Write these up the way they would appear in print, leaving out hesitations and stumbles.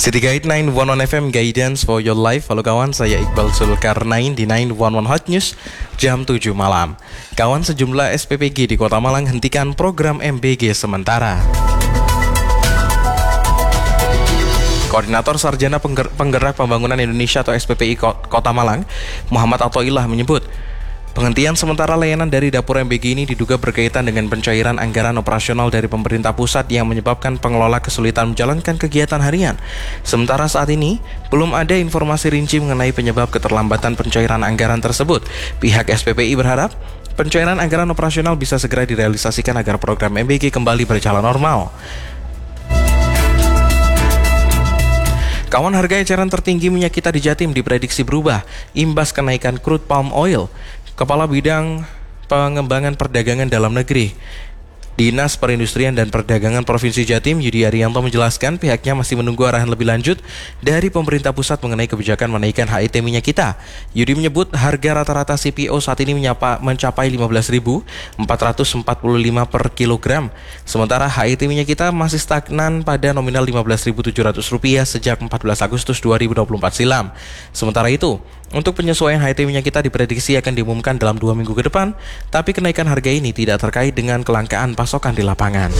City Guide 911 FM Guidance for Your Life. Halo kawan, saya Iqbal Zulkarnain di 911 Hot News jam 7 malam. Kawan, sejumlah SPPG di Kota Malang hentikan program MBG sementara. Koordinator Sarjana Penggerak Pembangunan Indonesia atau SPPI Kota Malang, Muhammad Athoillah menyebut, penghentian sementara layanan dari dapur MBG ini diduga berkaitan dengan pencairan anggaran operasional dari pemerintah pusat yang menyebabkan pengelola kesulitan menjalankan kegiatan harian. Sementara saat ini, belum ada informasi rinci mengenai penyebab keterlambatan pencairan anggaran tersebut. Pihak SPPI berharap pencairan anggaran operasional bisa segera direalisasikan agar program MBG kembali berjalan normal. Kawan, harga eceran tertinggi minyak kita di Jatim diprediksi berubah imbas kenaikan crude palm oil. Kepala Bidang Pengembangan Perdagangan Dalam Negeri Dinas Perindustrian dan Perdagangan Provinsi Jatim, Yudi Arianto menjelaskan pihaknya masih menunggu arahan lebih lanjut dari pemerintah pusat mengenai kebijakan menaikkan HET minyak kita. Yudi menyebut harga rata-rata CPO saat ini mencapai 15.445 per kilogram. Sementara HET minyak kita masih stagnan pada nominal Rp15.700 sejak 14 Agustus 2024 silam. Sementara itu, untuk penyesuaian HET minyak kita diprediksi akan diumumkan dalam 2 minggu ke depan, tapi kenaikan harga ini tidak terkait dengan kelangkaan pasokan di lapangan.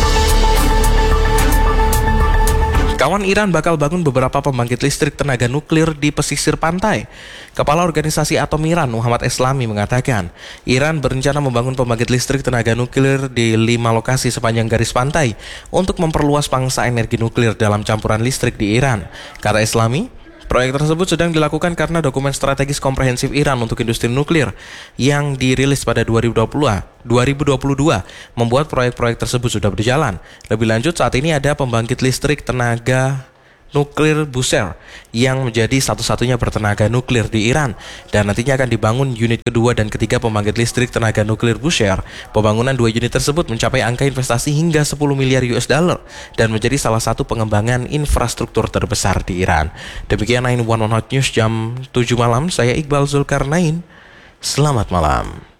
Kawan, Iran bakal bangun beberapa pembangkit listrik tenaga nuklir di pesisir pantai. Kepala Organisasi Atom Iran, Muhammad Eslami, mengatakan Iran berencana membangun pembangkit listrik tenaga nuklir di 5 lokasi sepanjang garis pantai untuk memperluas pangsa energi nuklir dalam campuran listrik di Iran. Kata Eslami, proyek tersebut sedang dilakukan karena dokumen strategis komprehensif Iran untuk industri nuklir yang dirilis pada 2022 membuat proyek-proyek tersebut sudah berjalan. Lebih lanjut, saat ini ada pembangkit listrik tenaga nuklir Bushehr yang menjadi satu-satunya bertenaga nuklir di Iran, dan nantinya akan dibangun unit kedua dan ketiga pembangkit listrik tenaga nuklir Bushehr. Pembangunan 2 unit tersebut mencapai angka investasi hingga 10 miliar US dollar dan menjadi salah satu pengembangan infrastruktur terbesar di Iran. Demikian 911 Hot News jam 7 malam. Saya Iqbal Zulkarnain. Selamat malam.